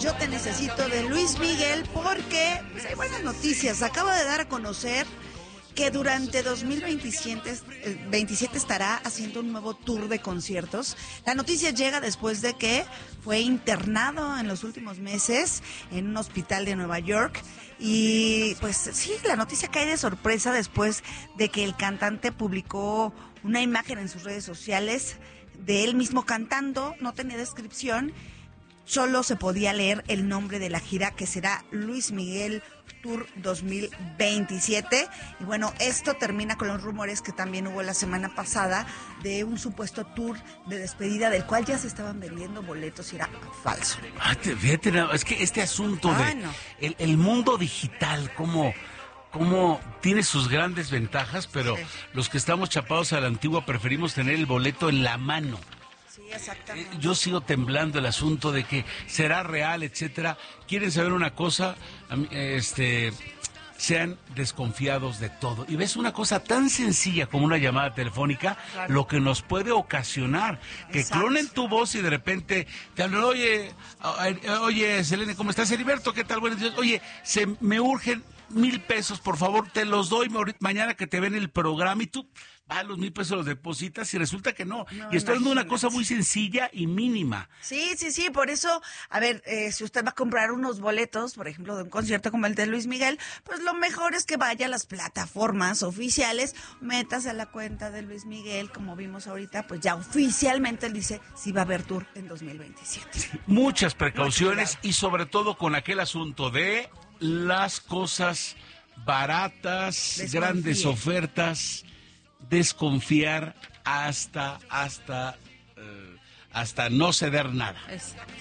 Yo te necesito de Luis Miguel porque pues, hay buenas noticias. Acaba de dar a conocer que durante 2027 estará haciendo un nuevo tour de conciertos. La noticia llega después de que fue internado en los últimos meses en un hospital de Nueva York. Y pues sí, la noticia cae de sorpresa después de que el cantante publicó una imagen en sus redes sociales de él mismo cantando, no tenía descripción. Solo se podía leer el nombre de la gira, que será Luis Miguel Tour 2027. Y bueno, esto termina con los rumores que también hubo la semana pasada de un supuesto tour de despedida del cual ya se estaban vendiendo boletos y era falso. Fíjate, es que este asunto el mundo digital, como tiene sus grandes ventajas, pero sí, los que estamos chapados a la antigua preferimos tener el boleto en la mano. Sí, exactamente. Yo sigo temblando el asunto de que será real, etcétera. ¿Quieren saber una cosa? Sean desconfiados de todo. Y ves una cosa tan sencilla como una llamada telefónica, claro, lo que nos puede ocasionar. Que exacto, clonen tu voz y de repente te hablan, oye, Selene, ¿cómo estás? Heriberto, ¿qué tal? Buenos días. Oye, me urgen 1,000 pesos, por favor, te los doy mañana que te ven el programa, y tú, los 1,000 pesos los depositas y resulta que no. Y estoy dando una cosa muy sencilla y mínima. Sí, por eso, a ver, si usted va a comprar unos boletos, por ejemplo, de un concierto como el de Luis Miguel, pues lo mejor es que vaya a las plataformas oficiales, métase a la cuenta de Luis Miguel, como vimos ahorita, pues ya oficialmente él dice si va a haber tour en 2027. Sí, muchas precauciones y sobre todo con aquel asunto de las cosas baratas, grandes ofertas, desconfiar hasta no ceder nada. Exacto.